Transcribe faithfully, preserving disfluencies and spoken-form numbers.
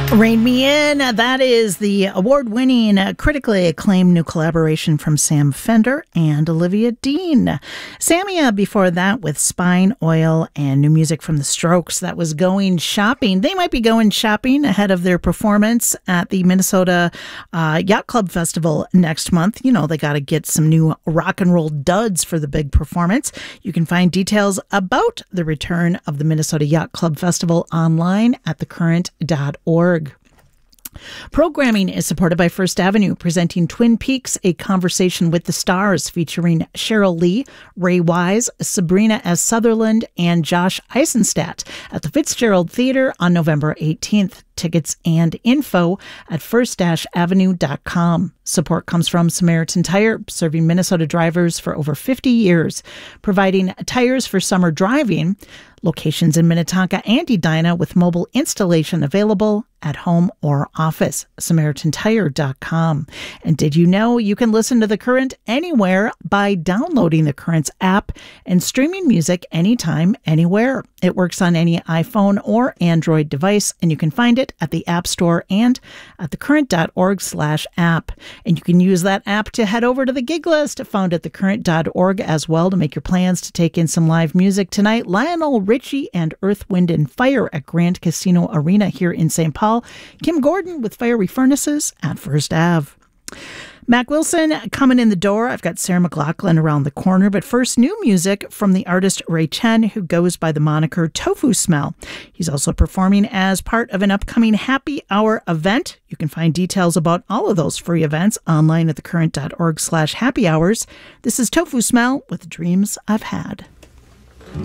Rein Me In. That is the award-winning, uh, critically acclaimed new collaboration from Sam Fender and Olivia Dean. Samia before that with Spine Oil and new music from The Strokes. That was Going Shopping. They might be going shopping ahead of their performance at the Minnesota uh, Yacht Club Festival next month. You know, they got to get some new rock and roll duds for the big performance. You can find details about the return of the Minnesota Yacht Club Festival online at the current dot org. Programming is supported by First Avenue, presenting Twin Peaks, A Conversation with the Stars, featuring Cheryl Lee, Ray Wise, Sabrina S. Sutherland, and Josh Eisenstadt at the Fitzgerald Theater on November eighteenth. Tickets and info at first avenue dot com. Support comes from Samaritan Tire, serving Minnesota drivers for over fifty years, providing tires for summer driving. Locations in Minnetonka and Edina with mobile installation available at home or office. Samaritan Tire dot com. And did you know you can listen to The Current anywhere by downloading The Current's app and streaming music anytime, anywhere? It works on any iPhone or Android device, and you can find it at the App Store and at the current dot org slash app. And you can use that app to head over to the gig list found at the current dot org as well to make your plans to take in some live music tonight. Lionel Richie and Earth, Wind and Fire at Grand Casino Arena here in Saint Paul. Kim Gordon with Fiery Furnaces at First Ave. Mac Wilson coming in the door. I've got Sarah McLachlan around the corner. But first, new music from the artist Ray Chen, who goes by the moniker Tofu Smell. He's also performing as part of an upcoming happy hour event. You can find details about all of those free events online at the current dot org slash happy hours. This is Tofu Smell with Dreams I've Had.